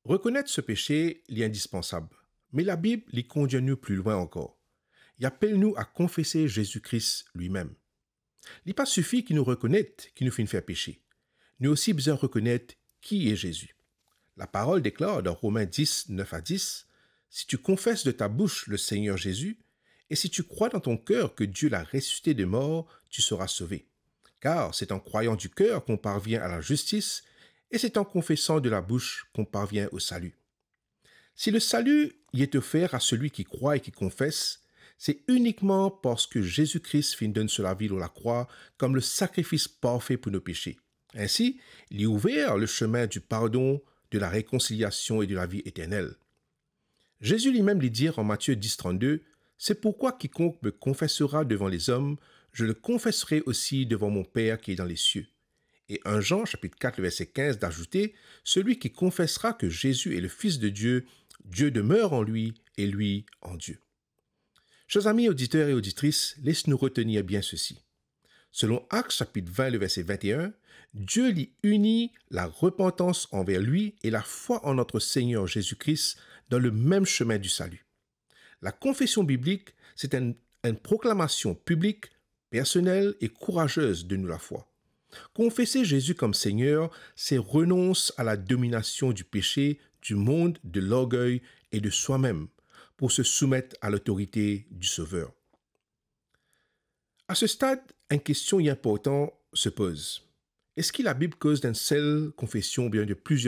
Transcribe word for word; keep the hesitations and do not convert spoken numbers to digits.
Reconnaître ce péché est indispensable, mais la Bible l'y conduit nous plus loin encore. Il appelle-nous à confesser Jésus-Christ lui-même. Il n'est pas suffit qu'il nous reconnaisse qu'il nous fait faire pécher. Nous aussi besoin reconnaître qui est Jésus. La parole déclare dans Romains dix, neuf à dix, « Si tu confesses de ta bouche le Seigneur Jésus, et si tu crois dans ton cœur que Dieu l'a ressuscité de mort, tu seras sauvé. Car c'est en croyant du cœur qu'on parvient à la justice, et c'est en confessant de la bouche qu'on parvient au salut. Si le salut y est offert à celui qui croit et qui confesse, c'est uniquement parce que Jésus-Christ fit donner sur la vie de la croix comme le sacrifice parfait pour nos péchés. Ainsi, il y a ouvert le chemin du pardon, de la réconciliation et de la vie éternelle. Jésus lui-même lui dit en Matthieu dix, trente-deux, « C'est pourquoi quiconque me confessera devant les hommes, je le confesserai aussi devant mon Père qui est dans les cieux. » Et un Jean, chapitre quatre, verset quinze, d'ajouter, « Celui qui confessera que Jésus est le Fils de Dieu, Dieu demeure en lui et lui en Dieu. » Chers amis auditeurs et auditrices, laissez-nous retenir bien ceci. Selon Actes chapitre vingt, le verset vingt et un, Dieu lui unit la repentance envers lui et la foi en notre Seigneur Jésus-Christ dans le même chemin du salut. La confession biblique, c'est une, une proclamation publique, personnelle et courageuse de nous la foi. Confesser Jésus comme Seigneur, c'est renoncer à la domination du péché, du monde, de l'orgueil et de soi-même pour se soumettre à l'autorité du Sauveur. À ce stade, une question importante se pose. Est-ce que la Bible cause d'une seule confession ou bien de plusieurs